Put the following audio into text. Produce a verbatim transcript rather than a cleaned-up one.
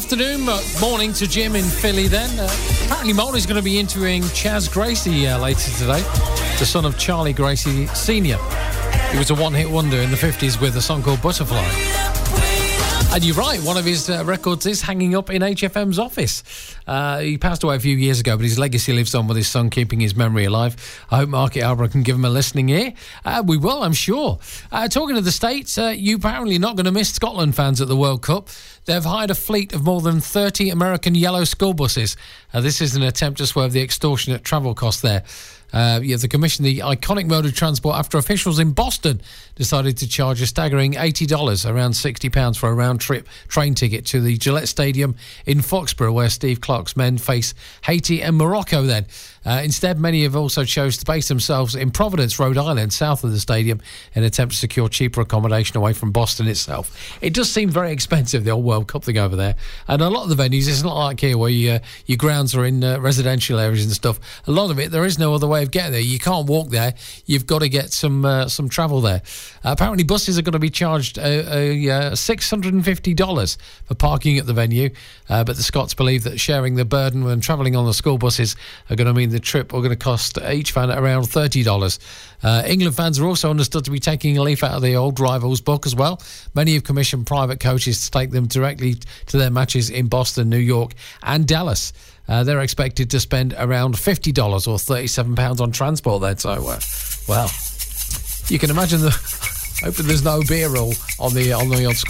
Afternoon, uh, morning to Jim in Philly then. Uh, apparently Molly's going to be interviewing Chaz Gracie uh, later today, the son of Charlie Gracie Senior He was a one-hit wonder in the fifties with a song called Butterfly. And you're right, one of his uh, records is hanging up in H F M's office. Uh, he passed away a few years ago, but his legacy lives on with his son, keeping his memory alive. I hope Market Alborough can give him a listening ear. Uh, we will, I'm sure. Uh, talking of the States, uh, you're apparently not going to miss Scotland fans at the World Cup. They've hired a fleet of more than thirty American yellow school buses. Uh, this is an attempt to swerve the extortionate travel costs there. Uh, yeah, the commission, the iconic mode of transport, after officials in Boston decided to charge a staggering eighty dollars, around sixty pounds, for a round-trip train ticket to the Gillette Stadium in Foxborough, where Steve Clark's men face Haiti and Morocco then. Uh, instead, many have also chose to base themselves in Providence, Rhode Island, south of the stadium, in an attempt to secure cheaper accommodation away from Boston itself. It does seem very expensive, the old World Cup thing over there. And a lot of the venues, it's not like here where you, uh, your grounds are in uh, residential areas and stuff. A lot of it, there is no other way of getting there. You can't walk there. You've got to get some uh, some travel there. Uh, apparently, buses are going to be charged uh, uh, uh, six hundred fifty dollars for parking at the venue. Uh, but the Scots believe that sharing the burden when travelling on the school buses are going to mean the trip are going to cost each fan around thirty dollars. Uh, England fans are also understood to be taking a leaf out of the old rivals book as well. Many have commissioned private coaches to take them directly to their matches in Boston, New York and Dallas. Uh, they're expected to spend around fifty dollars or thirty-seven pounds on transport then. So, uh, well, you can imagine the... hoping there's no beer rule on the, on the old